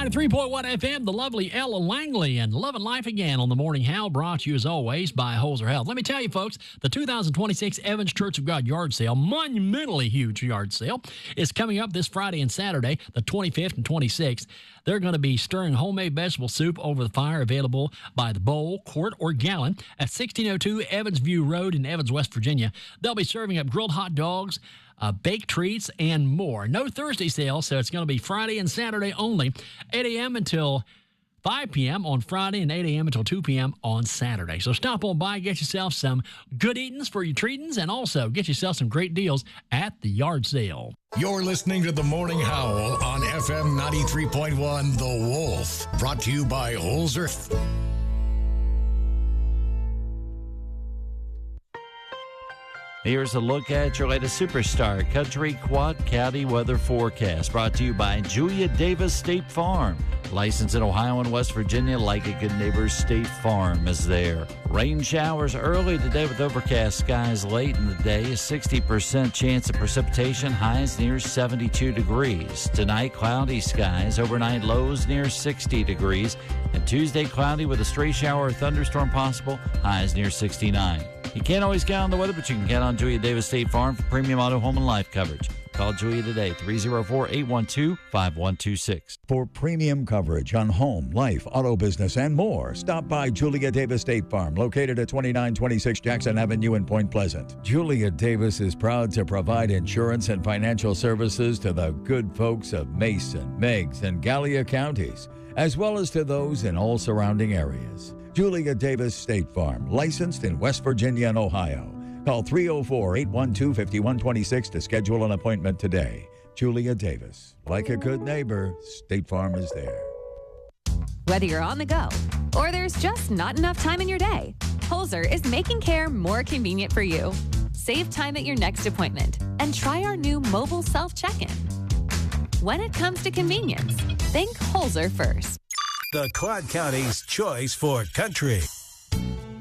93.1 FM, the lovely Ella Langley, and Love and Life Again on the Morning Howl, brought to you as always by Holzer Health. Let me tell you, folks, the 2026 Evans Church of God yard sale, monumentally huge yard sale, is coming up this Friday and Saturday, the 25th and 26th. They're going to be stirring homemade vegetable soup over the fire, available by the bowl, quart, or gallon at 1602 Evans View Road in Evans, West Virginia. They'll be serving up grilled hot dogs, baked treats, and more. No Thursday sale, so it's going to be Friday and Saturday only, 8 a.m. until 5 p.m. on Friday and 8 a.m. until 2 p.m. on Saturday. So stop on by, get yourself some good eatings for your treatings, and also get yourself some great deals at the yard sale. You're listening to The Morning Howl on FM 93.1 The Wolf, brought to you by Holzer. Here's a look at your latest Superstar Country Quad County weather forecast, brought to you by Julia Davis State Farm. Licensed in Ohio and West Virginia, like a good neighbor, State Farm is there. Rain showers early today with overcast skies late in the day. A 60% chance of precipitation, highs near 72 degrees. Tonight, cloudy skies, overnight lows near 60 degrees. And Tuesday, cloudy with a stray shower or thunderstorm possible, highs near 69. You can't always count on the weather, but you can count on Julia Davis State Farm for premium auto, home, and life coverage. Call Julia today, 304-812-5126. For premium coverage on home, life, auto business, and more, stop by Julia Davis State Farm, located at 2926 Jackson Avenue in Point Pleasant. Julia Davis is proud to provide insurance and financial services to the good folks of Mason, Meigs, and Gallia counties, as well as to those in all surrounding areas. Julia Davis State Farm, licensed in West Virginia and Ohio. Call 304-812-5126 to schedule an appointment today. Julia Davis. Like a good neighbor, State Farm is there. Whether you're on the go or there's just not enough time in your day, Holzer is making care more convenient for you. Save time at your next appointment and try our new mobile self-check-in. When it comes to convenience, think Holzer first. The Quad County's choice for country.